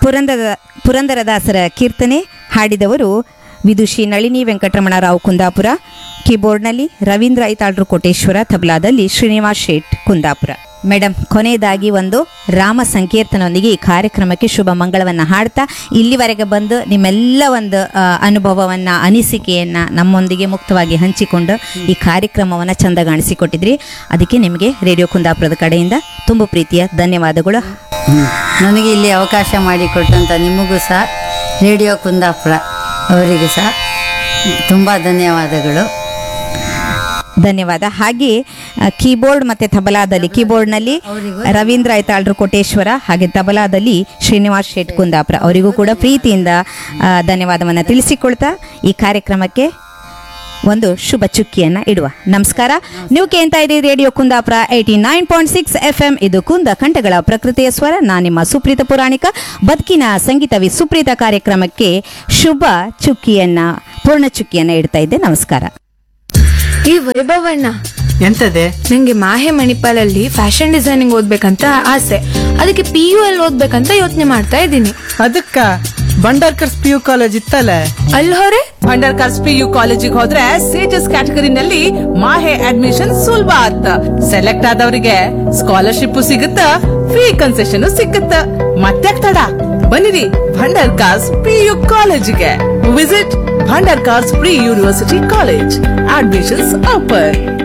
ಪುರಂದರದಾಸರ ಕೀರ್ತನೆ ಹಾಡಿದವರು ವಿದುಷಿ ನಳಿನಿ ವೆಂಕಟರಮಣರಾವ್ ಕುಂದಾಪುರ. ಕೀಬೋರ್ಡ್ನಲ್ಲಿ ರವೀಂದ್ರ ಐತಾಳ್ರು ಕೋಟೇಶ್ವರ, ತಬಲಾದಲ್ಲಿ ಶ್ರೀನಿವಾಸ್ ಶೇಟ್ ಕುಂದಾಪುರ. ಮೇಡಮ್, ಕೊನೆಯದಾಗಿ ಒಂದು ರಾಮ ಸಂಕೀರ್ತನದೊಂದಿಗೆ ಈ ಕಾರ್ಯಕ್ರಮಕ್ಕೆ ಶುಭ ಮಂಗಳವನ್ನು ಹಾಡ್ತಾ ಇಲ್ಲಿವರೆಗೆ ಬಂದು ನಿಮ್ಮೆಲ್ಲ ಒಂದು ಅನುಭವವನ್ನು, ಅನಿಸಿಕೆಯನ್ನು ನಮ್ಮೊಂದಿಗೆ ಮುಕ್ತವಾಗಿ ಹಂಚಿಕೊಂಡು ಈ ಕಾರ್ಯಕ್ರಮವನ್ನು ಚೆಂದಗಾಣಿಸಿಕೊಟ್ಟಿದ್ರಿ. ಅದಕ್ಕೆ ನಿಮಗೆ ರೇಡಿಯೋ ಕುಂದಾಪುರದ ಕಡೆಯಿಂದ ತುಂಬ ಪ್ರೀತಿಯ ಧನ್ಯವಾದಗಳು. ನನಗೆ ಇಲ್ಲಿ ಅವಕಾಶ ಮಾಡಿಕೊಟ್ಟಂಥ ನಿಮಗೂ ಸಹ, ರೇಡಿಯೋ ಕುಂದಾಪುರ ಅವರಿಗೂ ಸಹ ತುಂಬ ಧನ್ಯವಾದಗಳು. ಧನ್ಯವಾದ. ಹಾಗೆ ಕೀಬೋರ್ಡ್ ಮತ್ತು ತಬಲಾದಲ್ಲಿ, ಕೀಬೋರ್ಡ್ನಲ್ಲಿ ರವೀಂದ್ರ ಐತಾಳ್ರು ಕೋಟೇಶ್ವರ, ಹಾಗೆ ತಬಲಾದಲ್ಲಿ ಶ್ರೀನಿವಾಸ್ ಶೇಟ್ ಕುಂದಾಪುರ ಅವರಿಗೂ ಕೂಡ ಪ್ರೀತಿಯಿಂದ ಧನ್ಯವಾದವನ್ನು ತಿಳಿಸಿಕೊಳ್ತಾ ಈ ಕಾರ್ಯಕ್ರಮಕ್ಕೆ ಒಂದು ಶುಭ ಚುಕ್ಕಿಯನ್ನು ಇಡುವ. ನಮಸ್ಕಾರ. ನೀವು ಕೇಳ್ತಾ ಇದ್ದೀರಿ ರೇಡಿಯೋ ಕುಂದಾಪುರ 89.6 FM. ಇದು ಕುಂದ ಕಂಠಗಳ ಪ್ರಕೃತಿಯ ಸ್ವರ. ನಾನು ನಿಮ್ಮ ಸುಪ್ರೀತ ಪುರಾಣಿಕ. ಬದುಕಿನ ಸಂಗೀತವಿ ಸುಪ್ರೀತ ಕಾರ್ಯಕ್ರಮಕ್ಕೆ ಶುಭ ಚುಕ್ಕಿಯನ್ನ, ಪೂರ್ಣ ಚುಕ್ಕಿಯನ್ನ ಇಡ್ತಾ ಇದ್ದೆ. ನಮಸ್ಕಾರ. ಈ ವೈಭವಣ್ಣ, ಎಂತದೆ? ನಂಗೆ ಮಾಹೆ ಮಣಿಪಾಲಲ್ಲಿ ಫ್ಯಾಷನ್ ಡಿಸೈನಿಂಗ್ ಓದ್ಬೇಕಂತ ಆಸೆ. ಅದಕ್ಕೆ PU ಅಲ್ಲಿ ಓದ್ಬೇಕಂತ ಯೋಚನೆ ಮಾಡ್ತಾ ಇದ್ದೀನಿ. ಅದಕ್ಕ ಬಂಡಾರ್ಕರ್ಸ್ PU ಕಾಲೇಜ್ ಇತ್ತಲ್ಲ, ಅಲ್ಲಿ ಹೊರೆ ಬಂಡರ್ಕರ್ಸ್ PU ಕಾಲೇಜಿಗೆ ಹೋದ್ರೆ ಸೇಜಸ್ ಕ್ಯಾಟಗರಿನಲ್ಲಿ ಮಾಹೆ ಅಡ್ಮಿಷನ್ ಸುಲಭ ಆತ. ಸೆಲೆಕ್ಟ್ ಆದವರಿಗೆ ಸ್ಕಾಲರ್ಶಿಪ್ ಸಿಗುತ್ತ, ಫ್ರೀ ಕನ್ಸೆಷನ್ ಸಿಕ್ಕುತ್ತ. ಮತ್ತೆ ತಡ, ಬನ್ನಿರಿ ಭಂಡಾರ್ಕರ್ಸ್ PU ಕಾಲೇಜಿಗೆ. Visit Bhandarkar's pre university college. Admissions open.